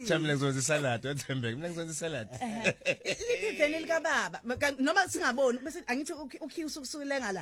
Chamile ngizonza isalad wethembeke mina ngizonza isalad. Iveni lika baba noma singaboni bese angithi ukhiya usukusukile ngala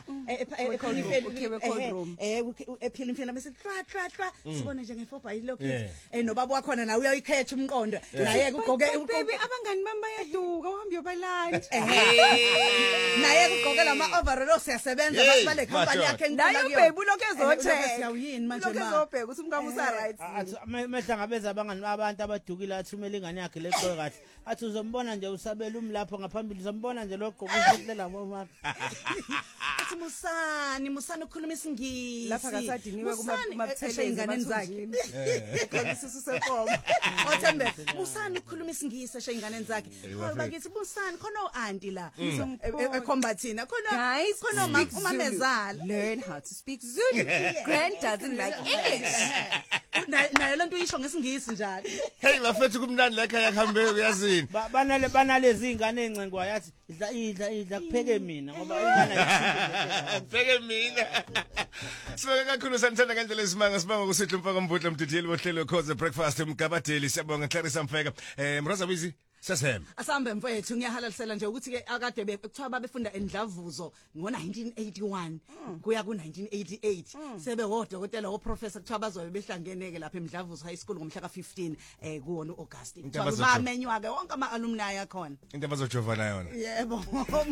ephila imfina bese tra sibone nje nge4 lokho nobaba wakhona nawe uyayikhetha umqondo naye ugqoke baby abangani bami bayaduka uhamba yobalandi naye ugqoke lama overall siyasebenza bale company yakhe naye baby lokho ezothe siyawuyini manje lokho ezobheka ukuthi umkamu usa right mehlangabeza abangani abantu abadukile athumela ingane yakhe leqoqo kahle athi uzombona nje usabela umlapho ngaphambili uzombona nje lokho ukuzitlela ngomama athi musani ukhuluma isingisi lapha kasadiniwe kumabuthele ingane zakhe isisu sekomo othembe musani ukhuluma isingisi eshe ingane zakhe bakithi musani khona uanti la ekhombathina khona umamezala learn how to speak Zulu Grand doesn't like English naye lento uyisho ngesingisi njalo Hey bafethu kumnandi la ekhaya kuhambe uyazini banalezi ingane encengwa yathi idla kupheke mina ngoba ingane kupheke mina Sibonga kakhulu sanithanda ngendlela esimanga sibonga kusihle umfaka umbutho mdidiyeli bohlelo Khoze Breakfast umgabadeli siyabonga Clarissa Mfeka Mroza Wizi Sasem asambe mfowethu ngiyahalalisela nje ukuthi ke akade bekuthiwa babefunda endlavuzo ngo1981 kuya ku1988 sebe wodokotela woprofessor kuthiwa bazobe behlangeneke lapha eMdlavuzo High School ngomhla ka15 kuwona uAugust bamenywa ke wonke ama alumni akhona into abazojova na yona yebo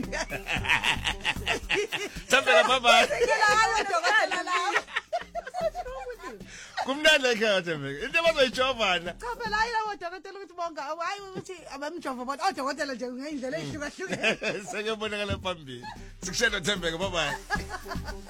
Thambela baba dokotela la kumnandi ekhaya Thembeke into abazoyijovana cha phela ayilawo dokotela ukuthi bonga hayi ukuthi abamjova bona odokotela nje ngendlela ehlukahlukene Sekebonakala phambili sikushela Thembeke bye bye